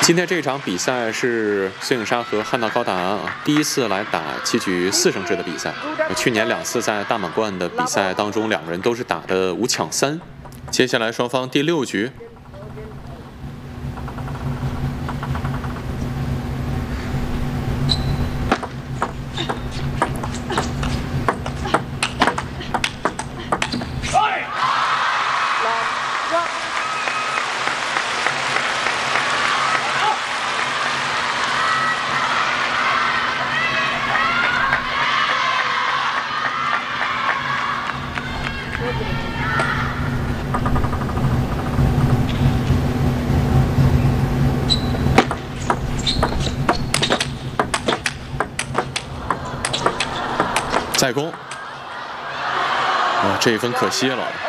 今天这场比赛是孙颖莎和汉娜高达第一次来打7局4胜制的比赛。去年2次在大满贯的比赛当中，两个人都是打的5抢3。接下来双方第6局。 再攻，这一分可惜了。